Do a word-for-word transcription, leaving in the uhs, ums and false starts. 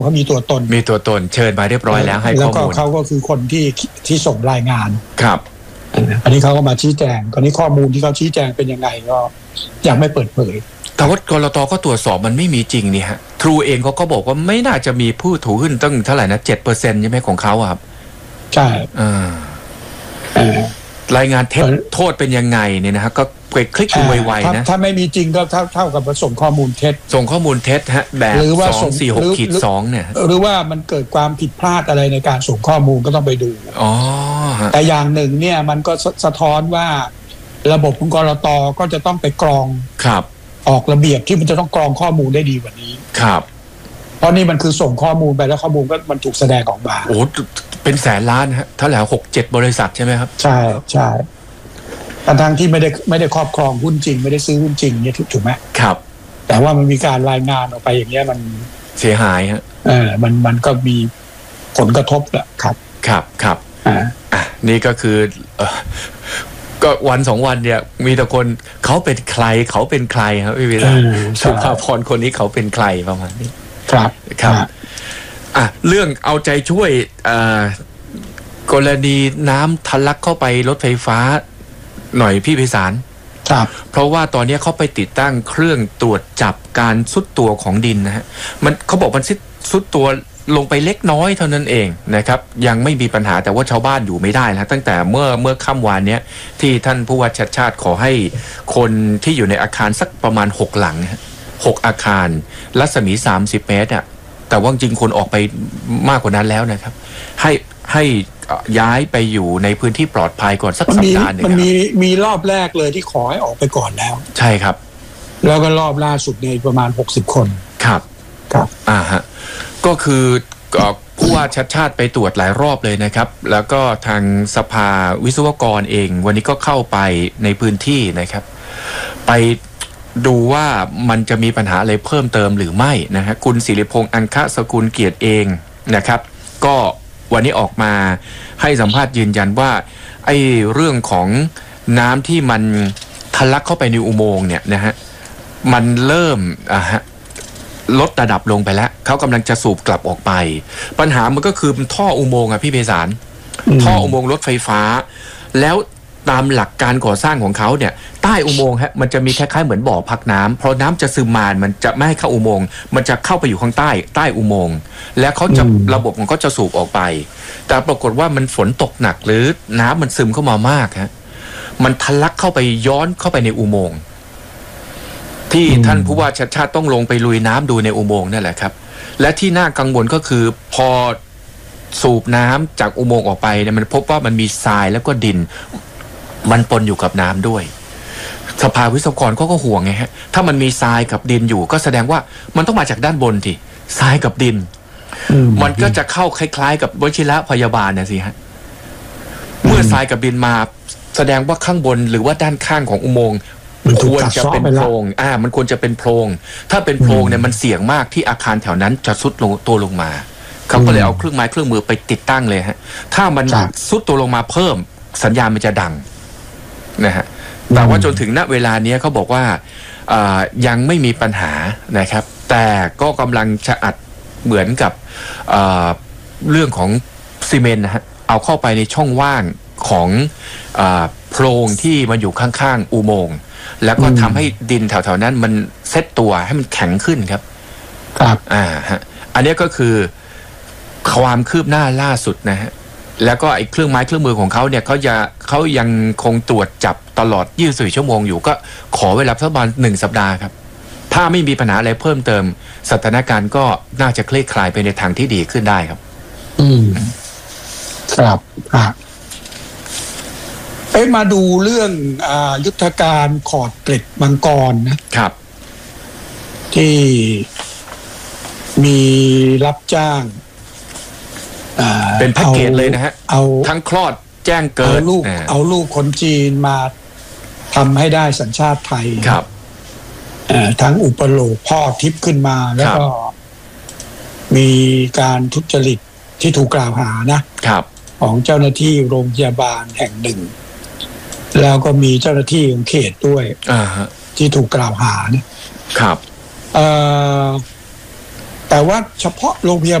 เขามีตัวตนมีตัวตนเชิญมาเรียบร้อยแล้วให้ข้อมูลแล้วก็เขาก็คือคนที่ที่ส่งรายงานครับอันนี้เขาก็มาชี้แจงตอนนี้ข้อมูลที่เขาชี้แจงเป็นยังไงก็ยังไม่เปิดเผยแต่ว่ากลต.ก็ตรวจสอบมันไม่มีจริงนี่ฮะทรูเองเขาก็บอกว่าไม่น่าจะมีผู้ถือหุ้นตั้งเท่าไหร่นะ เจ็ดเปอร์เซ็นต์ ใช่ไหมของเขาครับใช่อ่ารายงานเท็จโทษเป็นยังไงเนี่ยนะฮะก็ไปคลิกดูไวๆนะถ้าไม่มีจริงก็เท่าเท่ากับส่งข้อมูลเท็จส่งข้อมูลเท็จฮะแบบสองสี่หกขีดสองเนี่ยหรือว่ามันเกิดความผิดพลาดอะไรในการส่งข้อมูลก็ต้องไปดูอ๋อแต่อย่างหนึ่งเนี่ยมันก็สะท้อนว่าระบบของกลต.ก็จะต้องไปกรองครับออกระเบียบที่มันจะต้องกรองข้อมูลได้ดีกว่านี้ครับเพราะนี่มันคือส่งข้อมูลไปแล้วข้อมูลก็มันถูกแสดงออกมาโอ้เป็นแสนล้านฮะเท่าไหร่หกเจ็ดบริษัทใช่ไหมครับใช่ใช่ทั้งที่ไม่ได้ไม่ได้ครอบครองหุ้นจริงไม่ได้ซื้อหุ้นจริงเนี่ยถูกไหมครับแต่ว่ามันมีการรายงานออกไปอย่างเงี้ยมันเสียหายฮะเออมันมันก็มีผลกระทบแหละครับครับครับอ่าอ่ะนี่ก็คือเออก็วันสองวันเนี่ยมีแต่คนเขาเป็นใครเขาเป็นใครครับพี่วิลาสุภาพรคนนี้เขาเป็นใครประมาณนี้ครับครับอ่ะเรื่องเอาใจช่วยอ่ากรณีน้ำทะลักเข้าไปรถไฟฟ้าหน่อยพี่ไพศาลครับเพราะว่าตอนนี้เขาไปติดตั้งเครื่องตรวจจับการซุดตัวของดินนะฮะมันเขาบอกมันซุดตัวลงไปเล็กน้อยเท่านั้นเองนะครับยังไม่มีปัญหาแต่ว่าชาวบ้านอยู่ไม่ได้แล้วตั้งแต่เมื่อเมื่อค่ำวานนี้ที่ท่านผู้ว่าชัดชาติขอให้คนที่อยู่ในอาคารสักประมาณหกหลังหกอาคารรัศมีสามสิบเมตรอ่ะแต่ว่าจริงคนออกไปมากกว่านั้นแล้วนะครับให้ให้ย้ายไปอยู่ในพื้นที่ปลอดภัยก่อนสักสัปดาห์หนึ่งมันมีมีรอบแรกเลยที่ขอให้ออกไปก่อนแล้วใช่ครับแล้วก็รอบล่าสุดในประมาณหกสิบคนครับครับอ่าฮะก็คือผู้ว่าชัดชาติไปตรวจหลายรอบเลยนะครับแล้วก็ทางสภาวิศวกรเองวันนี้ก็เข้าไปในพื้นที่นะครับไปดูว่ามันจะมีปัญหาอะไรเพิ่มเติมหรือไม่นะฮะคุณศิริพงษ์อัญคสกุลเกียรติเองนะครับก็วันนี้ออกมาให้สัมภาษณ์ยืนยันว่าไอ้เรื่องของน้ำที่มันทะลักเข้าไปในอุโมงค์เนี่ยนะฮะมันเริ่มอ่ะฮะลดระดับลงไปแล้วเขากำลังจะสูบกลับออกไปปัญหามันก็คือท่ออุโมงค์อะพี่ไพศาลท่ออุโมงค์รถไฟฟ้าแล้วตามหลักการก่อสร้างของเขาเนี่ยใต้อุโมงค์ฮะมันจะมีคล้ายๆเหมือนบ่อพักน้ำเพราะน้ำจะซึมมามันจะไม่ให้เข้าอุโมงค์มันจะเข้าไปอยู่ข้างใต้ใต้อุโมงค์แล้วเขาจะระบบของเขาจะสูบออกไปแต่ปรากฏว่ามันฝนตกหนักหรือน้ำมันซึมเข้ามามากฮะมันทะลักเข้าไปย้อนเข้าไปในอุโมงค์ที่ท่านผู้ว่าชัดชาติต้องลงไปลุยน้ำดูในอุโมงค์นั่นแหละครับและที่น่ากังวลก็คือพอสูบน้ำจากอุโมงค์ออกไปเนี่ยมันพบว่ามันมีทรายแล้วก็ดินมันปนอยู่กับน้ำด้วยสภาวิศวกรเขาก็ห่วงไงฮะถ้ามันมีทรายกับดินอยู่ก็แสดงว่ามันต้องมาจากด้านบนทีทรายกับดินมันก็จะเข้าคล้ายๆกับวชิรพยาบาลนะสิฮะเมื่อทรายกับดินมาแสดงว่าข้างบนหรือว่าด้านข้างของอุโมงค์ควรจะเป็นโพรงอ่ามันควรจะเป็นโพรงถ้าเป็นโพรงเนี่ยมันเสี่ยงมากที่อาคารแถวนั้นจะซุดลงตัวลงมาเขาก็เลยเอาเครื่องไม้เครื่องมือไปติดตั้งเลยฮะถ้ามันซุดตัวลงมาเพิ่มสัญญาณมันจะดังนะฮะแต่ว่าจนถึงณเวลานี้เขาบอกว่ายังไม่มีปัญหานะครับแต่ก็กำลังจะอัดเหมือนกับเ, เรื่องของซีเมนต์นะฮะเอาเข้าไปในช่องว่างของโพรงที่มันอยู่ข้างๆอุโมงค์แล้วก็ทำให้ดินแถวๆนั้นมันเซตตัวให้มันแข็งขึ้นครับครับอ่าฮะอันนี้ก็คือความคืบหน้าล่าสุดนะฮะแล้วก็ไอ้เครื่องไม้เครื่องมือของเขาเนี่ยเขาจะเขายังคงตรวจจับตลอดยี่สิบสี่ชั่วโมงอยู่ก็ขอเวลาสักประมาณหนึ่งสัปดาห์ครับถ้าไม่มีปัญหาอะไรเพิ่มเติมสถานการณ์ก็น่าจะคลี่คลายไปในทางที่ดีขึ้นได้ครับอืมครับอ่ะเอ๊ะมาดูเรื่องอ่ายุทธการขอดเกล็ดมังกรนะครับที่มีรับจ้างเป็นแพ็กเกจเลยนะฮะเอาทั้งคลอดแจ้งเกิดเอาลูกเอาลูกคนจีนมาทำให้ได้สัญชาติไทยครับทั้งอุปโลกพ่อทิพย์ขึ้นมาแล้วก็มีการทุจริตที่ถูกกล่าวหานะครับของเจ้าหน้าที่โรงพยาบาลแห่งหนึ่งแล้วก็มีเจ้าหน้าที่ของเขตด้วยที่ถูกกล่าวหานะครับเอ่อแต่ว่าเฉพาะโรงพยาบาล